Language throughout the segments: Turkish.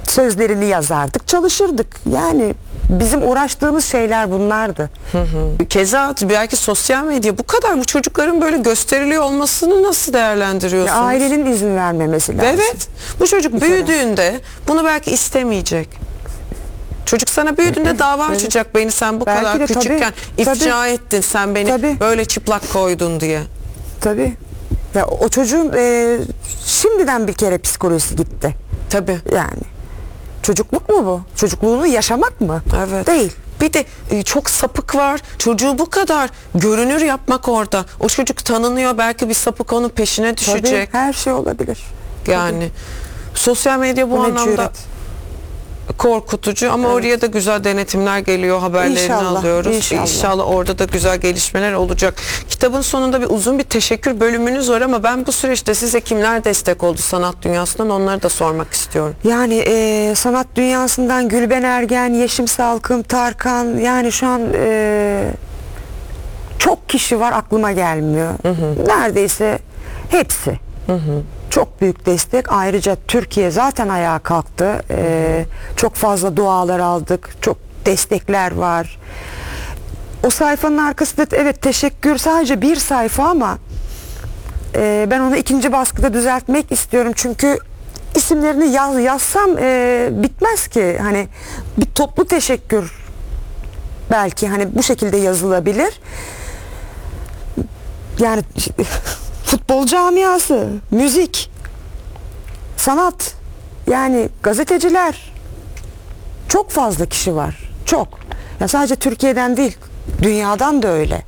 sözlerini yazardık, çalışırdık. Yani bizim uğraştığımız şeyler bunlardı. Keza belki sosyal medya bu kadar bu çocukların böyle gösteriliyor olmasını nasıl değerlendiriyorsunuz? Ailenin izin vermemesi lazım. Evet. Bu çocuk büyüdüğünde bunu belki istemeyecek. Çocuk sana büyüdüğünde dava açacak, beni sen bu Belki kadar de, küçükken ifşa ettin, sen beni böyle çıplak koydun diye. Tabii. Ya o çocuğun şimdiden bir kere psikolojisi gitti. Tabii. Yani çocukluk mu bu? Çocukluğunu yaşamak mı? Evet. Değil. Bir de çok sapık var. Çocuğu bu kadar görünür yapmak orada. O çocuk tanınıyor, belki bir sapık onun peşine düşecek. Tabii, her şey olabilir. Yani sosyal medya bu anlamda cüret. korkutucu ama oraya da güzel denetimler geliyor, haberlerini İnşallah, alıyoruz. İnşallah orada da güzel gelişmeler olacak. Kitabın sonunda uzun bir teşekkür bölümünüz var ama ben bu süreçte size kimler destek oldu sanat dünyasından, onları da sormak istiyorum. Yani sanat dünyasından Gülben Ergen, Yeşim Salkım, Tarkan, yani şu an çok kişi var, aklıma gelmiyor. Neredeyse hepsi. Çok büyük destek. Ayrıca Türkiye zaten ayağa kalktı. Çok fazla dualar aldık. Çok destekler var. O sayfanın arkasında evet teşekkür sadece bir sayfa ama ben onu ikinci baskıda düzeltmek istiyorum. Çünkü isimlerini yazsam bitmez ki. Hani bir toplu teşekkür belki hani bu şekilde yazılabilir. Yani futbol camiası, müzik, sanat, yani gazeteciler, çok fazla kişi var. Çok. Ya sadece Türkiye'den değil, dünyadan da öyle.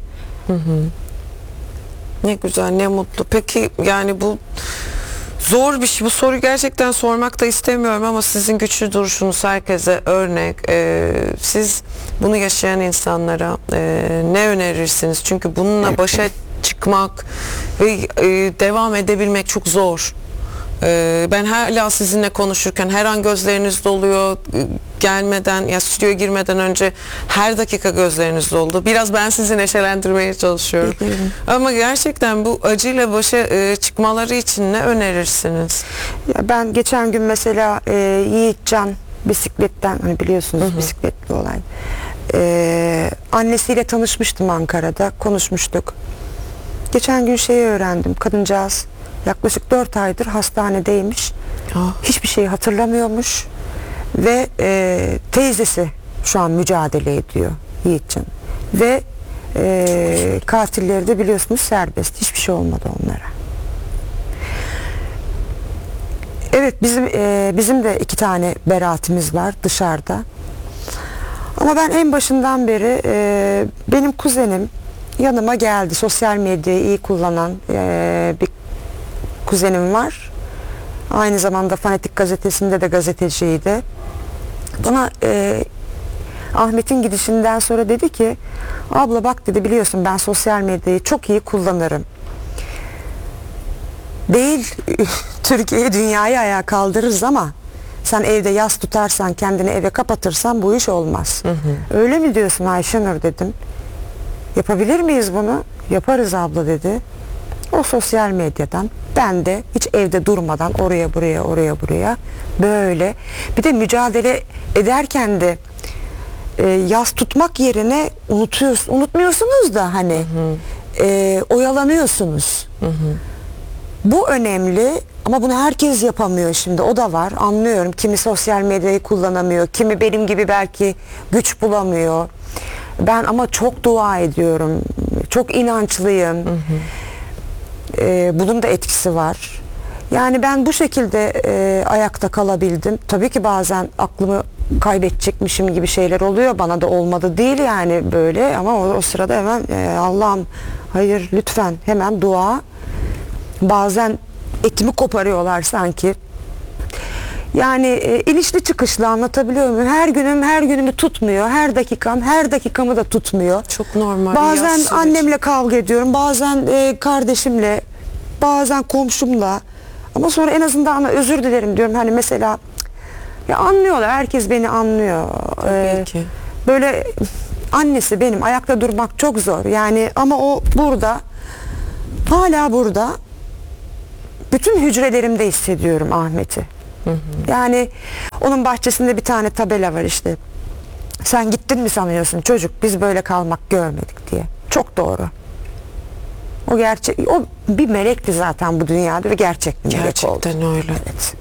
Ne güzel, ne mutlu. Peki yani bu zor bir şey. Bu soruyu gerçekten sormak da istemiyorum ama sizin güçlü duruşunuz herkese örnek. Siz bunu yaşayan insanlara ne önerirsiniz? Çünkü bununla başa çıkmak ve devam edebilmek çok zor. Ben hala sizinle konuşurken her an gözleriniz doluyor. Gelmeden, ya stüdyoya girmeden önce her dakika gözleriniz doldu. Biraz ben sizi neşelendirmeye çalışıyorum. Ama gerçekten bu acıyla başa çıkmaları için ne önerirsiniz? Ya ben geçen gün mesela Yiğitcan bisikletten, hani biliyorsunuz bisikletli olay. Annesiyle tanışmıştım Ankara'da, konuşmuştuk. Geçen gün şeyi öğrendim. Kadıncağız yaklaşık 4 aydır hastanedeymiş. Hiçbir şeyi hatırlamıyormuş. Ve teyzesi şu an mücadele ediyor Yiğitcan. Ve katilleri de biliyorsunuz serbest. Hiçbir şey olmadı onlara. Evet, bizim de 2 tane beraatimiz var dışarıda. Ama ben en başından beri benim kuzenim yanıma geldi. Sosyal medyayı iyi kullanan bir kuzenim var. Aynı zamanda Fanatik Gazetesi'nde de gazeteciydi. Bana Ahmet'in gidişinden sonra dedi ki, abla bak dedi, biliyorsun ben sosyal medyayı çok iyi kullanırım. Değil Türkiye'yi, dünyayı ayağa kaldırırız ama sen evde yas tutarsan, kendini eve kapatırsan bu iş olmaz. Öyle mi diyorsun Ayşenur dedim. Yapabilir miyiz bunu? Yaparız abla dedi. O sosyal medyadan, ben de hiç evde durmadan oraya buraya böyle. Bir de mücadele ederken de yas tutmak yerine unutmuyorsunuz da hani oyalanıyorsunuz. Bu önemli ama bunu herkes yapamıyor şimdi, o da var, anlıyorum. Kimi sosyal medyayı kullanamıyor, kimi benim gibi belki güç bulamıyor. Ben ama çok dua ediyorum, çok inançlıyım. Bunun da etkisi var. Yani ben bu şekilde ayakta kalabildim. Tabii ki bazen aklımı kaybedecekmişim gibi şeyler oluyor. Bana da olmadı değil yani böyle, ama o sırada hemen Allah'ım hayır lütfen, hemen dua. Bazen etimi koparıyorlar sanki. Yani inişli çıkışlı, anlatabiliyor muyum? Her günümü tutmuyor. Her dakikamı da tutmuyor. Çok normal. Bazen annemle kavga ediyorum. Bazen kardeşimle. Bazen komşumla. Ama sonra en azından özür dilerim diyorum. Hani mesela ya anlıyorlar. Herkes beni anlıyor. Tabii ki. Böyle annesi benim. Ayakta durmak çok zor. Yani ama o burada. Hala burada. Bütün hücrelerimde hissediyorum Ahmet'i. Yani onun bahçesinde bir tane tabela var işte. Sen gittin mi sanıyorsun çocuk, biz böyle kalmak görmedik diye. Çok doğru. O gerçek, o bir melekti zaten bu dünyada ve gerçek bir melek oldu. Gerçekten öyle. Evet.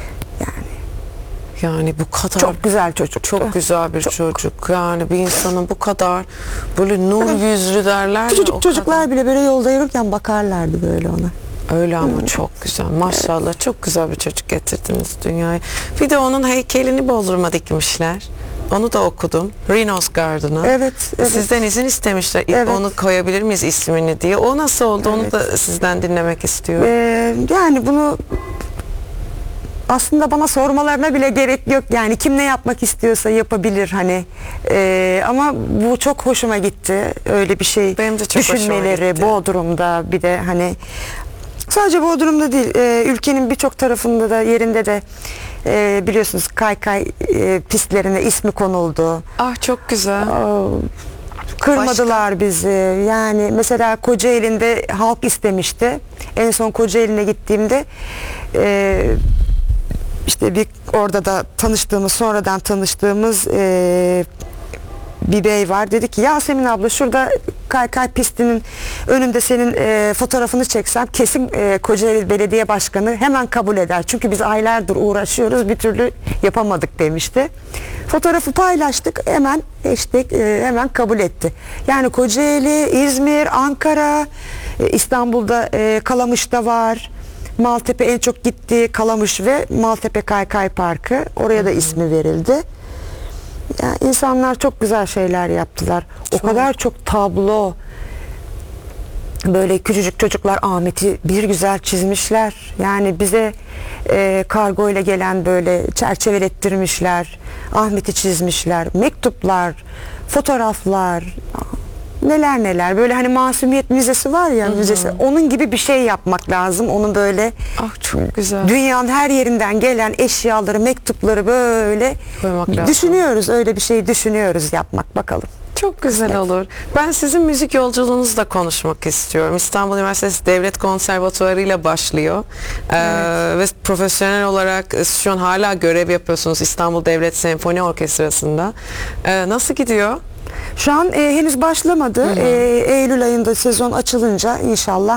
Yani bu kadar Çok güzel çocuk. çok güzel bir çocuk. Yani bir insanın bu kadar böyle nur yüzlü derler ya, o Küçücük çocuklar kadar. bile böyle yolda yürürken bakarlardı böyle ona. Öyle ama çok güzel. Maşallah çok güzel bir çocuk getirdiniz dünyaya. Bir de onun heykelini Bodrum'a dikmişler. Onu da okudum. Rhinos Garden'a. Evet, evet. Sizden izin istemişler. Evet. Onu koyabilir miyiz ismini diye. O nasıl oldu? Onu Evet. da sizden dinlemek istiyorum. Yani bunu aslında bana sormalarına bile gerek yok. Yani kim ne yapmak istiyorsa yapabilir hani. Ama bu çok hoşuma gitti. Öyle bir şey Benim de çok hoşuma düşünmeleri gitti. Bodrum'da, bir de hani sadece Bodrum'da değil, ülkenin birçok tarafında da, yerinde de biliyorsunuz kaykay pistlerine ismi konuldu. Ah çok güzel. Kırmadılar bizi. Yani mesela Kocaeli'nde halk istemişti. En son Kocaeli'ne gittiğimde işte bir orada da tanıştığımız, sonradan tanıştığımız bir bey var. Dedi ki Yasemin abla, şurada kaykay pistinin önünde senin fotoğrafını çeksem kesin Kocaeli Belediye Başkanı hemen kabul eder. Çünkü biz aylardır uğraşıyoruz, bir türlü yapamadık demişti. Fotoğrafı paylaştık, hemen hemen kabul etti. Yani Kocaeli, İzmir, Ankara, İstanbul'da Kalamış'ta var. Maltepe en çok gittiği Kalamış ve Maltepe Kaykay Parkı. Oraya da ismi verildi. Yani insanlar çok güzel şeyler yaptılar. O kadar çok tablo, böyle küçücük çocuklar Ahmet'i bir güzel çizmişler. Yani bize kargo ile gelen böyle çerçevelettirmişler. Ahmet'i çizmişler. Mektuplar, fotoğraflar, neler neler. Böyle hani Masumiyet Müzesi var ya, müzesi. Onun gibi bir şey yapmak lazım. Onu böyle Ah çok güzel. dünyanın her yerinden gelen eşyaları, mektupları böyle Koymak lazım. düşünüyoruz. Öyle bir şey düşünüyoruz yapmak, bakalım. Çok güzel olur. Ben sizin müzik yolculuğunuzu da konuşmak istiyorum. İstanbul Üniversitesi Devlet Konservatuarı ile başlıyor. Ve profesyonel olarak şu an hala görev yapıyorsunuz İstanbul Devlet Senfoni Orkestrası'nda. Nasıl gidiyor? Şu an henüz başlamadı. Eylül ayında sezon açılınca inşallah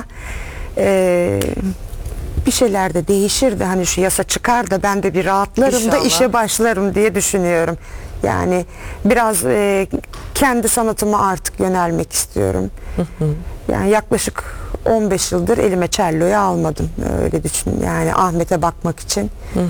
bir şeyler de değişir de, hani şu yasa çıkar da ben de bir rahatlarım da İnşallah. işe başlarım diye düşünüyorum. Yani biraz kendi sanatıma artık yönelmek istiyorum. Yani yaklaşık 15 yıldır elime cello'yu almadım. Öyle düşün. Yani Ahmet'e bakmak için.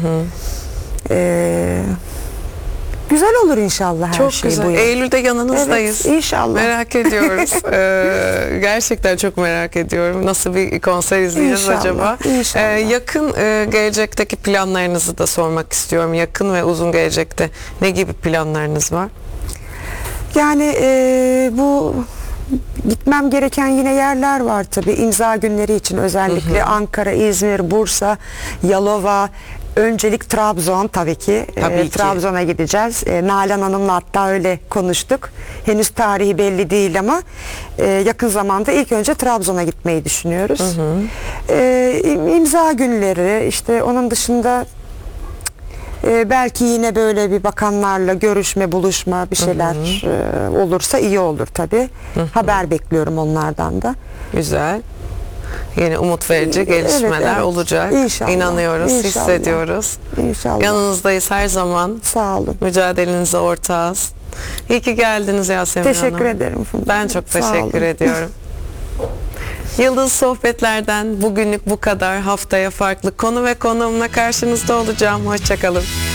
Güzel olur inşallah her Çok şey güzel. bu yıl. Eylül'de yanınızdayız. Evet, inşallah. Merak ediyoruz. Gerçekten çok merak ediyorum. Nasıl bir konser izleyeceğiz İnşallah, acaba? inşallah. Yakın gelecekteki planlarınızı da sormak istiyorum. Yakın ve uzun gelecekte ne gibi planlarınız var? Yani bu gitmem gereken yine yerler var tabii. İmza günleri için özellikle Ankara, İzmir, Bursa, Yalova. Öncelik Trabzon tabii ki. Tabii ki. Trabzon'a gideceğiz. Nalan Hanım'la hatta öyle konuştuk. Henüz tarihi belli değil ama yakın zamanda ilk önce Trabzon'a gitmeyi düşünüyoruz. İmza günleri, işte onun dışında belki yine böyle bir bakanlarla görüşme, buluşma, bir şeyler olursa iyi olur tabii. Haber bekliyorum onlardan da. Güzel. Yeni umut verici gelişmeler evet. olacak. İnşallah, İnanıyoruz, inşallah. hissediyoruz. İnşallah. Yanınızdayız her zaman. Sağ olun. Mücadelenize ortağız. İyi ki geldiniz Yasemin Hanım. Teşekkür ederim Funda. Ben çok Sağ teşekkür olun. ediyorum. Yıldız Sohbetler'den bugünlük bu kadar. Haftaya farklı konu ve konuğumla karşınızda olacağım. Hoşçakalın.